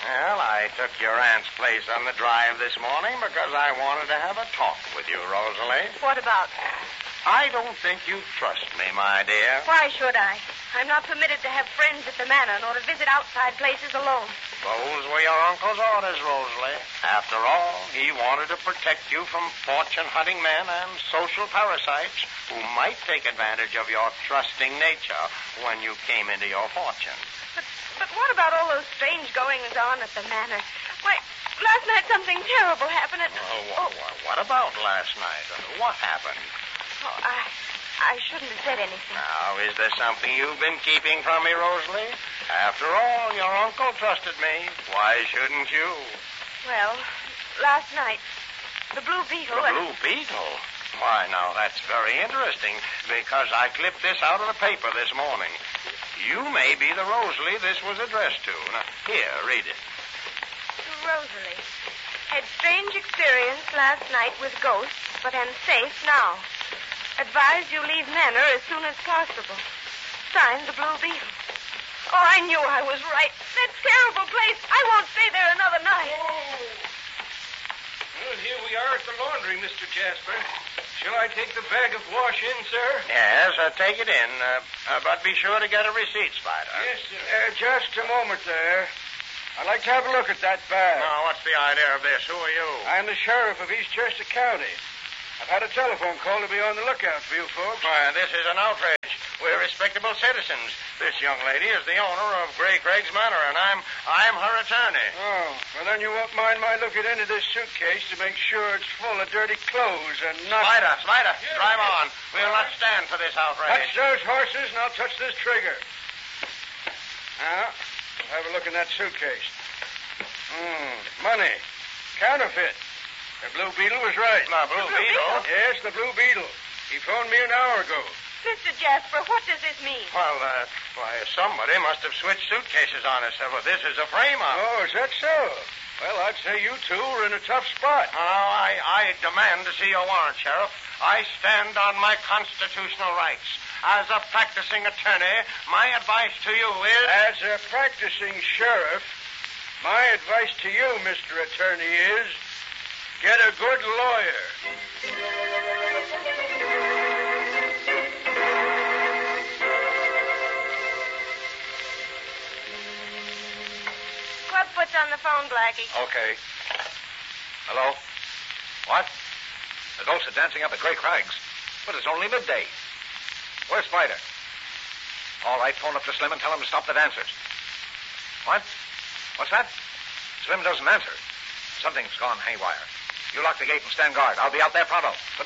Well, I took your aunt's place on the drive this morning because I wanted to have a talk with you, Rosalie. What about? I don't think you trust me, my dear. Why should I? I'm not permitted to have friends at the manor nor to visit outside places alone. Those were your uncle's orders, Rosalie. After all, he wanted to protect you from fortune-hunting men and social parasites who might take advantage of your trusting nature when you came into your fortune. But what about all those strange goings-on at the manor? Why, last night something terrible happened at... What about last night? What happened? Oh, I shouldn't have said anything. Now, is there something you've been keeping from me, Rosalie? After all, your uncle trusted me. Why shouldn't you? Well, last night, the Blue Beetle... The Blue Beetle? Why, now, that's very interesting, because I clipped this out of the paper this morning. You may be the Rosalie this was addressed to. Now, here, read it. To Rosalie. Had strange experience last night with ghosts, but am safe now. Advised you leave Manor as soon as possible. Signed, the Blue Beetle. Oh, I knew I was right. That terrible place. I won't stay there another night. Well, here we are at the laundry, Mr. Jasper. Shall I take the bag of wash in, sir? Yes, take it in. But be sure to get a receipt, Spider. Yes, sir. Just a moment there. I'd like to have a look at that bag. Now, what's the idea of this? Who are you? I'm the sheriff of Eastchester County. I've had a telephone call to be on the lookout for you folks. Why, this is an outrage. We're respectable citizens. This young lady is the owner of Gray Craig's Manor, and I'm her attorney. Oh, well, then you won't mind my looking into this suitcase to make sure it's full of dirty clothes and not... Spider, drive on. We'll not stand for this outrage. Touch those horses, and I'll touch this trigger. Now, have a look in that suitcase. Money. Counterfeit. The Blue Beetle was right. The Blue Beetle? Yes, the Blue Beetle. He phoned me an hour ago. Mr. Jasper, what does this mean? Well, somebody must have switched suitcases on us. This is a frame-up. Oh, is that so? Well, I'd say you two are in a tough spot. I demand to see your warrant, Sheriff. I stand on my constitutional rights. As a practicing attorney, my advice to you is... As a practicing sheriff, my advice to you, Mr. Attorney, is... Get a good lawyer. Clubfoot's on the phone, Blackie. Okay. Hello? What? The ghosts are dancing up at Gray Craig's. But it's only midday. Where's Spider? All right, phone up to Slim and tell him to stop the dancers. What? What's that? Slim doesn't answer. Something's gone haywire. You lock the gate and stand guard. I'll be out there pronto. Good night.